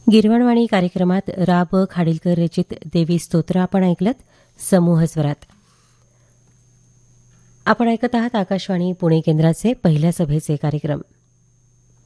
गिरवणवाणी कार्यक्रमात रा ब खाडीलकर रचित देवी स्तोत्र आपण ऐकलत समूह स्वरात. आपण ऐकत आहात आकाशवाणी पुणे केंद्राचे पहिल्या सभेचे कार्यक्रम.